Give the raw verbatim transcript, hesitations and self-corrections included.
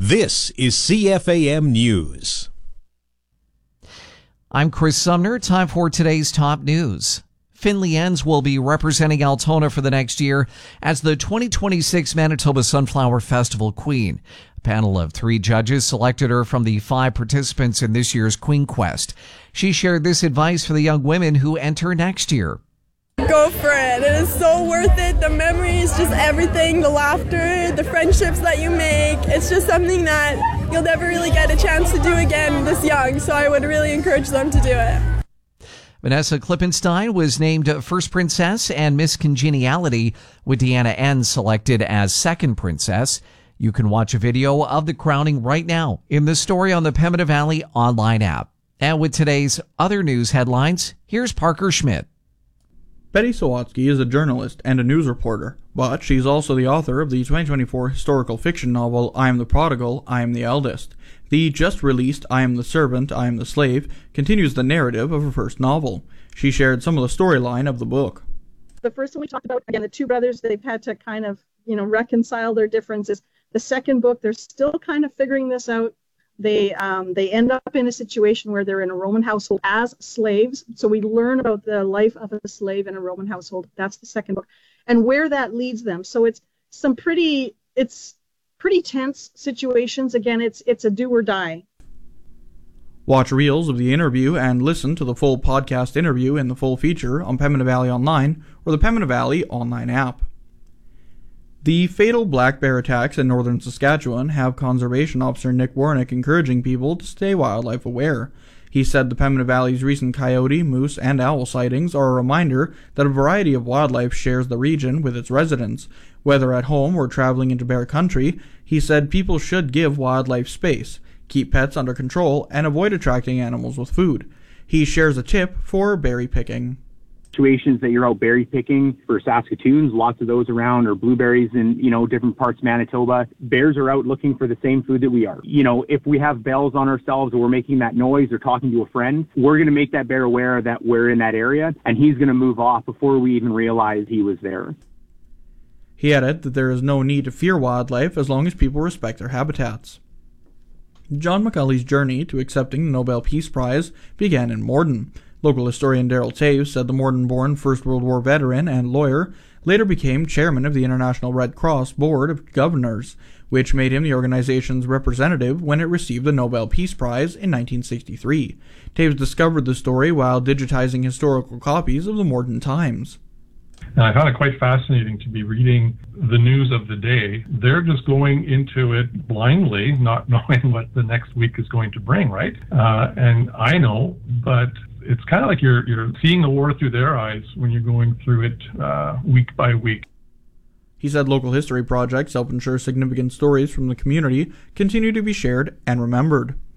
This is C F A M News. I'm Chris Sumner. Time for today's top news. Finley Enns will be representing Altona for the next year as the twenty twenty-six Manitoba Sunflower Festival Queen. A panel of three judges selected her from the five participants in this year's Queen Quest. She shared this advice for the young women who enter next year. Go for it. It is so worth it. The memories, just everything, the laughter, the friendships that you make. It's just something that you'll never really get a chance to do again this young, so I would really encourage them to do it. Vanessa Klippenstein was named First Princess and Miss Congeniality, with Deanna Enns selected as Second Princess. You can watch a video of the crowning right now in the Story on the Pembina Valley online app. And with today's other news headlines, here's Parker Schmidt. Betty Sawatsky is a journalist and a news reporter, but she's also the author of the twenty twenty-four historical fiction novel I Am the Prodigal, I Am the Eldest. The just-released I Am the Servant, I Am the Slave continues the narrative of her first novel. She shared some of the storyline of the book. The first one we talked about, again, the two brothers, they've had to kind of, you know, reconcile their differences. The second book, they're still kind of figuring this out. They um, they end up in a situation where they're in a Roman household as slaves. So we learn about the life of a slave in a Roman household. That's the second book, and where that leads them. So it's some pretty it's pretty tense situations. Again, it's it's a do or die. Watch reels of the interview and listen to the full podcast interview in the full feature on Pembina Valley Online or the Pembina Valley Online app. The fatal black bear attacks in northern Saskatchewan have Conservation Officer Nick Warnick encouraging people to stay wildlife aware. He said the Pembina Valley's recent coyote, moose, and owl sightings are a reminder that a variety of wildlife shares the region with its residents. Whether at home or traveling into bear country, he said people should give wildlife space, keep pets under control, and avoid attracting animals with food. He shares a tip for berry picking. Situations that you're out berry picking for Saskatoons, lots of those around, or blueberries in, you know, different parts of Manitoba. Bears are out looking for the same food that we are. You know, if we have bells on ourselves or we're making that noise or talking to a friend, we're going to make that bear aware that we're in that area, and he's going to move off before we even realize he was there. He added that there is no need to fear wildlife as long as people respect their habitats. John McCulley's journey to accepting the Nobel Peace Prize began in Morden. Local historian Daryl Taves said the Morden-born First World War veteran and lawyer later became chairman of the International Red Cross Board of Governors, which made him the organization's representative when it received the Nobel Peace Prize in nineteen sixty-three. Taves discovered the story while digitizing historical copies of the Morden Times. And I found it quite fascinating to be reading the news of the day. They're just going into it blindly, not knowing what the next week is going to bring, right? Uh, and I know, but it's kind of like you're you're seeing the war through their eyes when you're going through it uh, week by week. He said local history projects help ensure significant stories from the community continue to be shared and remembered.